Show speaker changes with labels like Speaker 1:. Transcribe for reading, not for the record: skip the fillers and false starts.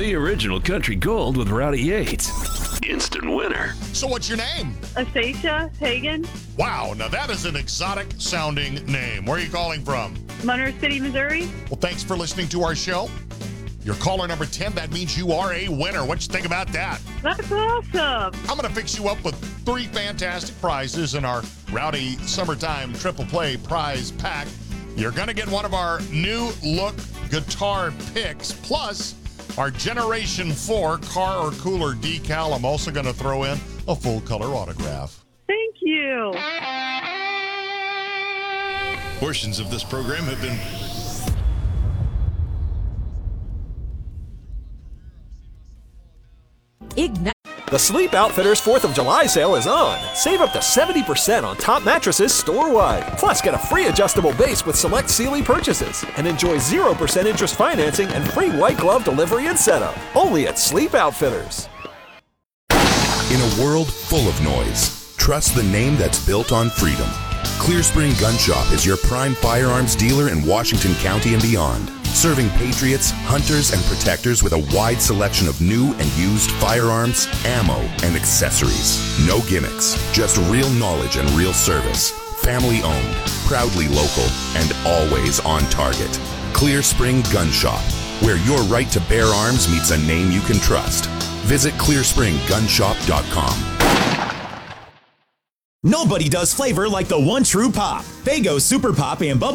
Speaker 1: The original country gold with Rowdy Yates. Instant winner.
Speaker 2: So what's your name?
Speaker 3: Astacia Hagen,
Speaker 2: Wow, now that is an exotic sounding name. Where are you calling from?
Speaker 3: Monroe City, Missouri.
Speaker 2: Well, thanks for listening to our show. You're caller number 10. That means you are a winner. What you think about that?
Speaker 3: That's awesome.
Speaker 2: I'm going to fix you up with 3 fantastic prizes in our Rowdy Summertime Triple Play prize pack. You're going to get one of our new look guitar picks, plus our Generation 4 car or cooler decal. I'm also going to throw in a full color autograph.
Speaker 3: Thank you.
Speaker 2: Portions of this program have been...
Speaker 4: Ignite.
Speaker 5: The Sleep Outfitters 4th of July sale is on. Save up to 70% on top mattresses store-wide. Plus, get a free adjustable base with select Sealy purchases. And enjoy 0% interest financing and free white glove delivery and setup. Only at Sleep Outfitters.
Speaker 6: In a world full of noise, trust the name that's built on freedom. Clear Spring Gun Shop is your prime firearms dealer in Washington County and beyond. Serving patriots, hunters, and protectors with a wide selection of new and used firearms, ammo, and accessories. No gimmicks, just real knowledge and real service. Family owned, proudly local, and always on target. Clear Spring Gun Shop, where your right to bear arms meets a name you can trust. Visit clearspringgunshop.com.
Speaker 7: Nobody does flavor like the one true Pop. Faygo Super Pop and Bubble